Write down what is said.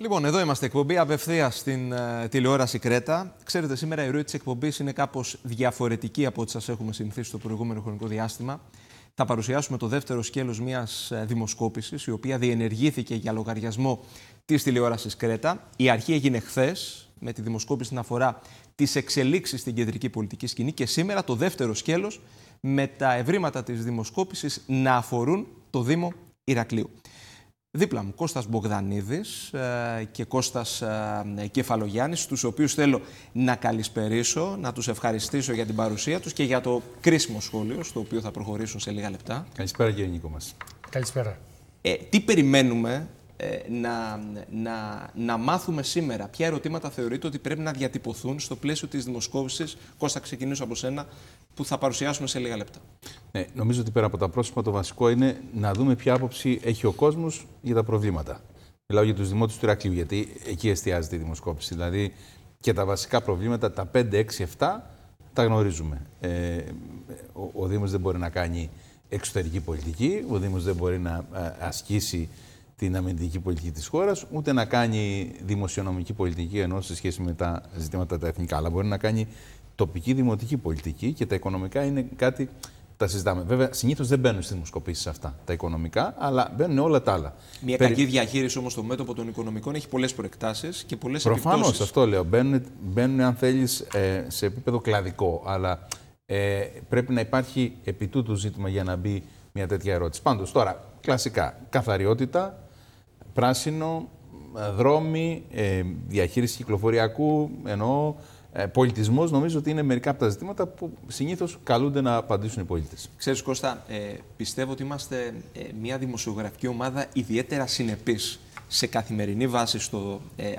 Λοιπόν, εδώ είμαστε, εκπομπή απευθείας στην τηλεόραση Κρέτα. Ξέρετε, σήμερα η ροή της εκπομπής είναι κάπως διαφορετική από ό,τι σας έχουμε συνηθίσει στο προηγούμενο χρονικό διάστημα. Θα παρουσιάσουμε το δεύτερο σκέλος μιας δημοσκόπησης, η οποία διενεργήθηκε για λογαριασμό της τηλεόρασης Κρέτα. Η αρχή έγινε χθες, με τη δημοσκόπηση να αφορά τις εξελίξεις στην κεντρική πολιτική σκηνή, και σήμερα το δεύτερο σκέλος, με τα ευρήματα της δημοσκόπησης να αφορούν το Δήμο Ηρακλείου. Δίπλα μου Κώστας Μπογδανίδης και Κώστας Κεφαλογιάννης, τους οποίους θέλω να καλησπερίσω, να τους ευχαριστήσω για την παρουσία τους και για το κρίσιμο σχόλιο, στο οποίο θα προχωρήσουν σε λίγα λεπτά. Καλησπέρα κύριε Νίκο μας. Καλησπέρα. Τι περιμένουμε να μάθουμε σήμερα, ποια ερωτήματα θεωρείτε ότι πρέπει να διατυπωθούν στο πλαίσιο της δημοσκόπησης? Κώστα, ξεκινήσω από σένα, που θα παρουσιάσουμε σε λίγα λεπτά. Ναι, νομίζω ότι πέρα από τα πρόσωπα, το βασικό είναι να δούμε ποια άποψη έχει ο κόσμος για τα προβλήματα. Μιλάω για τους δημότες του Ηρακλείου, γιατί εκεί εστιάζεται η δημοσκόπηση. Δηλαδή και τα βασικά προβλήματα, τα 5, 6, 7, τα γνωρίζουμε. Ο Δήμος δεν μπορεί να κάνει εξωτερική πολιτική, ο Δήμος δεν μπορεί να ασκήσει την αμυντική πολιτική της χώρας, ούτε να κάνει δημοσιονομική πολιτική, ενώ σε σχέση με τα ζητήματα τα εθνικά. Αλλά μπορεί να κάνει τοπική δημοτική πολιτική, και τα οικονομικά είναι κάτι που τα συζητάμε. Βέβαια, συνήθως δεν μπαίνουν στις δημοσκοπήσεις αυτά τα οικονομικά, αλλά μπαίνουν όλα τα άλλα. Μια κακή διαχείριση όμως στο μέτωπο των οικονομικών έχει πολλές προεκτάσεις και πολλές επιπτώσεις. Προφανώς, αυτό λέω. Μπαίνουν, αν θέλεις, σε επίπεδο κλαδικό. Αλλά πρέπει να υπάρχει επί τούτου ζήτημα για να μπει μια τέτοια ερώτηση. Πάντως, τώρα, κλασικά, καθαριότητα, πράσινο, δρόμοι, διαχείριση κυκλοφοριακού, εννοώ, πολιτισμός, νομίζω ότι είναι μερικά από τα ζητήματα που συνήθως καλούνται να απαντήσουν οι πολίτες. Ξέρεις, Κώστα, πιστεύω ότι είμαστε μια δημοσιογραφική ομάδα ιδιαίτερα συνεπής σε καθημερινή βάση στο